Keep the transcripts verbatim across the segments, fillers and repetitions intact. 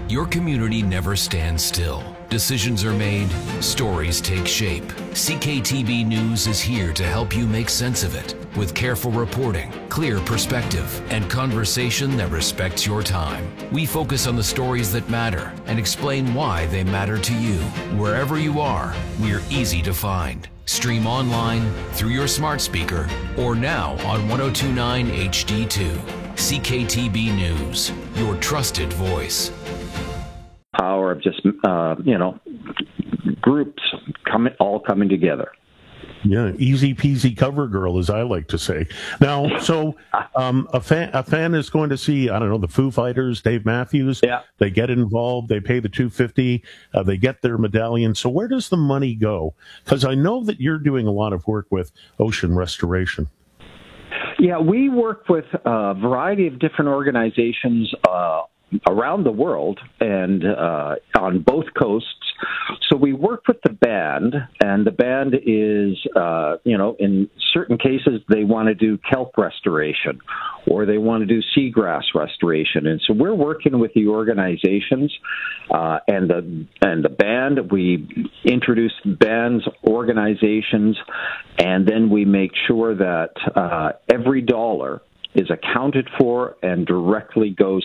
Your community never stands still. Decisions are made, stories take shape. C K T B News is here to help you make sense of it with careful reporting, clear perspective, and conversation that respects your time. We focus on the stories that matter and explain why they matter to you. Wherever you are, we're easy to find. Stream online, through your smart speaker, or now on ten twenty-nine H D two. C K T B News, your trusted voice. Power of just, uh, you know, groups coming, all coming together. Yeah, easy peasy cover girl, as I like to say. Now, so um, a fan a fan is going to see, I don't know, the Foo Fighters, Dave Matthews. Yeah. They get involved. They pay the two hundred fifty dollars. Uh, they get their medallion. So where does the money go? Because I know that you're doing a lot of work with ocean restoration. Yeah, we work with a variety of different organizations uh, around the world and uh, on both coasts. So we work with the band, and the band is, uh, you know, in certain cases they want to do kelp restoration or they want to do seagrass restoration. And so we're working with the organizations uh, and the and the band. We introduce bands, organizations, and then we make sure that uh, every dollar is accounted for and directly goes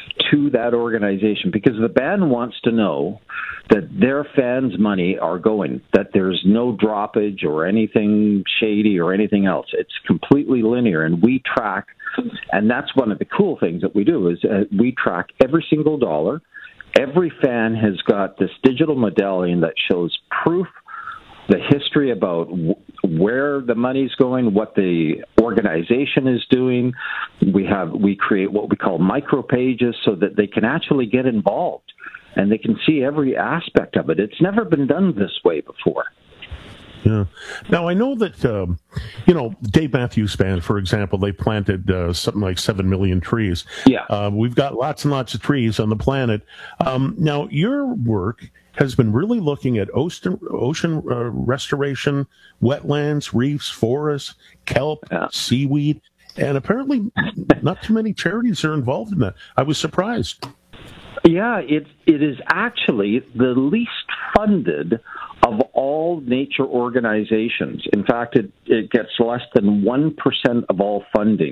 to that organization, because the band wants to know that their fans' money are going, that there's no droppage or anything shady or anything else. It's completely linear, and we track, and that's one of the cool things that we do, is uh, we track every single dollar. Every fan has got this digital medallion that shows proof, the history about w- where the money's going, what the organization is doing. We have we create what we call micro pages so that they can actually get involved and they can see every aspect of it. It's never been done this way before. Yeah. Now, I know that, um, you know, Dave Matthews Band, for example, they planted uh, something like seven million trees. Yeah. Uh, we've got lots and lots of trees on the planet. Um, now, your work has been really looking at ocean, ocean uh, restoration, wetlands, reefs, forests, kelp, yeah. seaweed, and apparently not too many charities are involved in that. I was surprised. Yeah, it it is actually the least funded of all nature organizations. In fact, it, it gets less than one percent of all funding.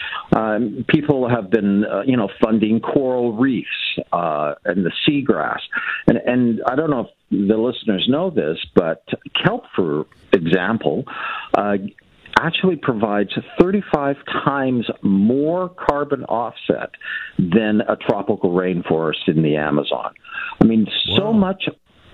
Um, people have been, uh, you know, funding coral reefs uh, and the seagrass. And, and I don't know if the listeners know this, but kelp, for example, uh, actually provides thirty-five times more carbon offset than a tropical rainforest in the Amazon. I mean, so wow. much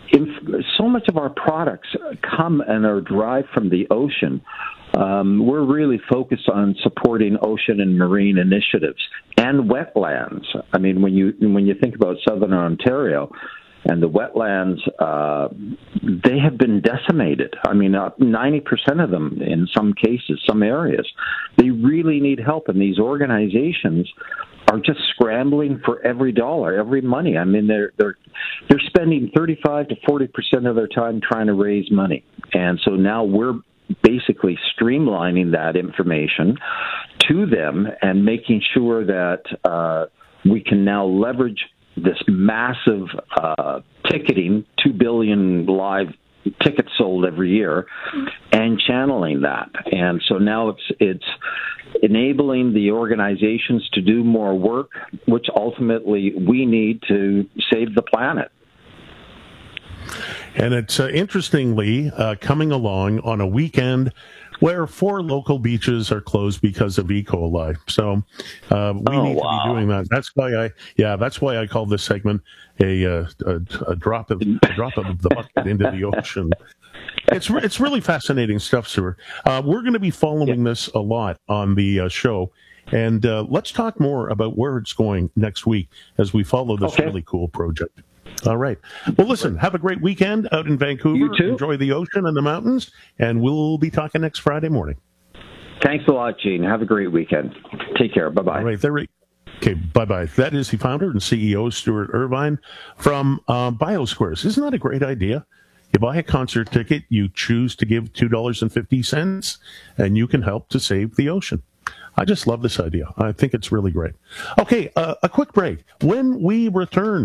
so much of our products come and are derived from the ocean. Um, we're really focused on supporting ocean and marine initiatives and wetlands. I mean, when you when you think about Southern Ontario and the wetlands, uh, they have been decimated. I mean, uh, ninety percent of them in some cases, some areas. They really need help, and these organizations are just scrambling for every dollar, every money. I mean, they're they're they're spending thirty-five to forty percent of their time trying to raise money, and so now we're basically streamlining that information to them and making sure that uh, we can now leverage this massive uh, ticketing, two billion live tickets sold every year, and channeling that. And so now it's it's enabling the organizations to do more work, which ultimately we need to save the planet. And it's uh, interestingly uh, coming along on a weekend where four local beaches are closed because of E. coli. So uh, we oh, need wow. to be doing that. That's why I, yeah, that's why I call this segment a uh, a, a drop of a drop of the bucket into the ocean. It's it's really fascinating stuff, sir. Uh, we're going to be following yeah. this a lot on the uh, show, and uh, let's talk more about where it's going next week as we follow this okay. really cool project. All right. Well, listen, have a great weekend out in Vancouver. You too. Enjoy the ocean and the mountains, and we'll be talking next Friday morning. Thanks a lot, Gene. Have a great weekend. Take care. Bye-bye. All right. There we Okay, bye-bye. That is the founder and C E O, Stuart Irvine, from uh, BioSquares. Isn't that a great idea? You buy a concert ticket, you choose to give two dollars and fifty cents, and you can help to save the ocean. I just love this idea. I think it's really great. Okay, uh, a quick break. When we return,